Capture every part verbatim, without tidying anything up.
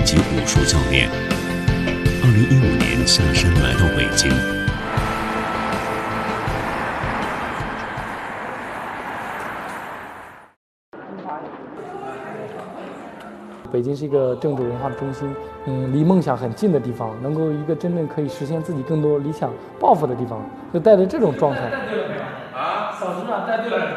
级武术教练。二零一五年下山来到北京。 北京是一个政治文化的中心，嗯，离梦想很近的地方，能够一个真正可以实现自己更多理想抱负的地方，就带着这种状态。带对了没有？啊，小师长带对了。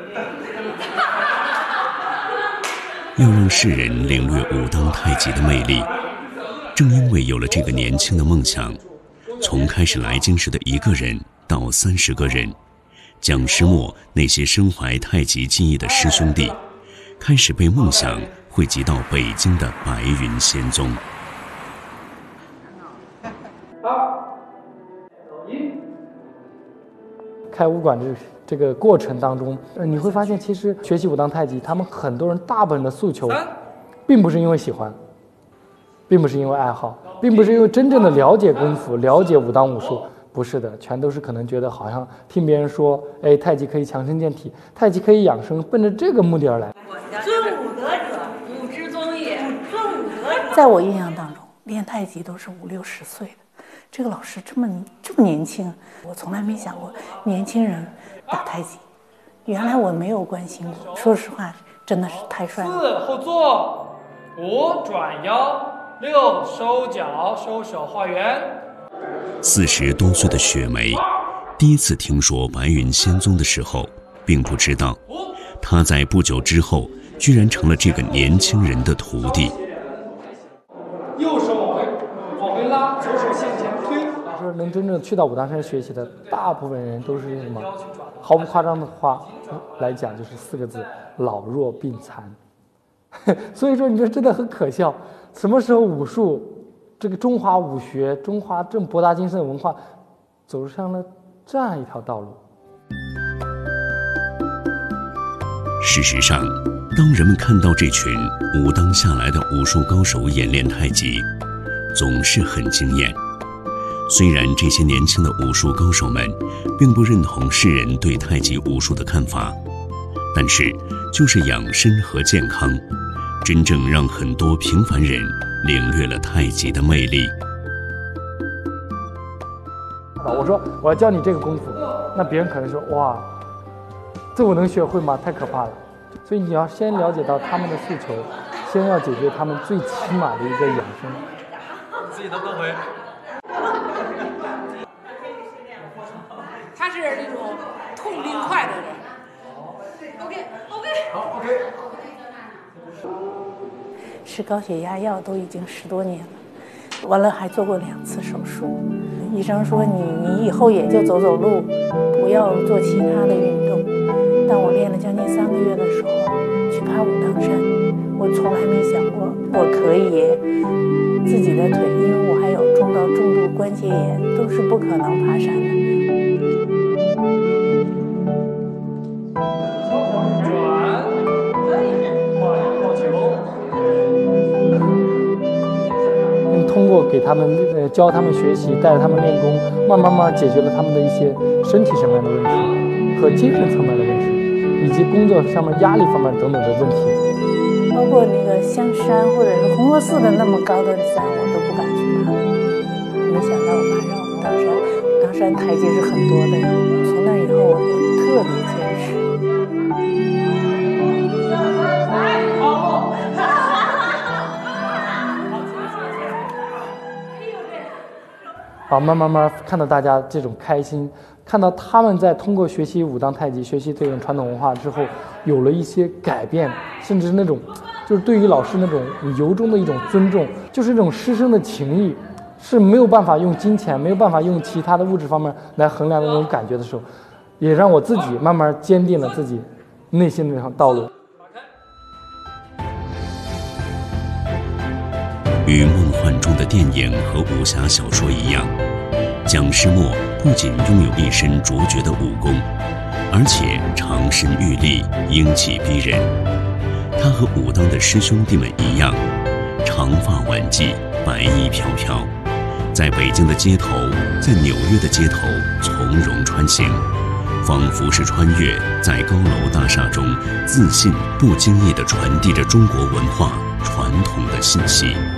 要让世人领略武当太极的魅力，正因为有了这个年轻的梦想，从开始来京时的一个人到三十个人，蒋师墨那些身怀太极技艺的师兄弟，开始被梦想汇集到北京的白云仙宗。 开武馆这这个过程当中，呃，你会发现，其实学习武当太极，他们很多人大部分的诉求，并不是因为喜欢，并不是因为爱好，并不是因为真正的了解功夫、了解武当武术，不是的，全都是可能觉得好像听别人说，哎，太极可以强身健体，太极可以养生，奔着这个目的而来。 尊武德者，武之宗也。尊武德者， 在我印象当中，练太极都是五六十岁的。这个老师这么这么年轻，我从来没想过年轻人打太极，原来我没有关心过。说实话，真的是太帅了。 四后坐，五转腰，六收脚收手画圆。 四十多岁的雪梅，第一次听说白云仙宗的时候，并不知道，他在不久之后居然成了这个年轻人的徒弟。 右手往回往回拉，左手向前推。 说能真正去到武当山学习的大部分人都是什么？毫不夸张的话来讲，就是四个字：老弱病残。所以说，你说真的很可笑。什么时候武术这个中华武学、中华这种博大精深的文化走上了这样一条道路？ 事实上，当人们看到这群武当下来的武术高手演练太极，总是很惊艳。虽然这些年轻的武术高手们并不认同世人对太极武术的看法，但是就是养生和健康，真正让很多平凡人领略了太极的魅力。 我说我要教你这个功夫，那别人可能说哇，这我能学会吗？太可怕了。所以你要先了解到他们的诉求，先要解决他们最起码的一个养生。 自己都不会。 他是那种痛并快的人。OK OK 好 OK。 吃高血压药都已经十多年了，完了还做过两次手术。医生说你你以后也就走走路，不要做其他的运动。当我练了将近三个月的时候，去爬武当山，我从来没想过我可以自己的腿，因为我还有重到重度关节炎，都是不可能爬山的。 通过给他们呃教他们学习，带着他们练功，慢慢慢解决了他们的一些身体层面的问题和精神层面的问题，以及工作上面压力方面等等的问题。 包括那个香山或者是红螺寺的那么高的山，我都不敢去爬。没想到我爬上武当山，武当山台阶是很多的，从那以后我就特别坚持。 好，慢慢慢看到大家这种开心，看到他们在通过学习武当太极、学习这种传统文化之后，有了一些改变，甚至是那种，就是对于老师那种由衷的一种尊重，就是这种师生的情谊，是没有办法用金钱、没有办法用其他的物质方面来衡量的那种感觉的时候，也让我自己慢慢坚定了自己内心的那条道路。 与梦幻中的电影和武侠小说一样，蒋师墨不仅拥有一身卓绝的武功，而且长身玉立，英气逼人。他和武当的师兄弟们一样，长发挽髻，白衣飘飘，在北京的街头，在纽约的街头从容穿行，仿佛是穿越在高楼大厦中，自信不经意地传递着中国文化传统的信息。